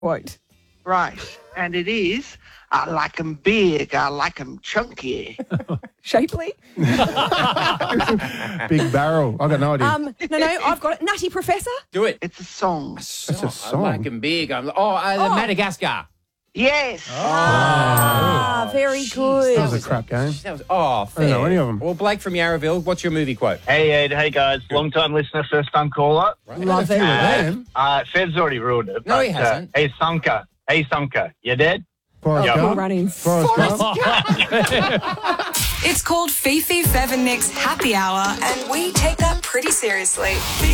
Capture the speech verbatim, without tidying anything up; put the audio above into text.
Quote. Right. And it is, I like 'em big, I like 'em chunky. Shapely? Big barrel. I got no idea. Um, no, no, I've got it. Nutty Professor? Do it. It's a song. It's a I song. like 'em big. I'm, oh, uh, the Oh. Madagascar. Yes. Ah, very good. That was a crap game. That was, oh, fair. I don't know any of 'em. Well, Blake from Yarraville, what's your movie quote? Hey, Ed. Hey, guys. Long time listener, first time caller. Love it. Man, Uh, Fed's already ruined it. No, but, he hasn't. Uh, hey, Sunker. Hey, Sunker. You dead? Forrest Yeah. Go Gump. running. Forrest Gump. It's called Fifi, Fev and Nick's Happy Hour, and we take that pretty seriously.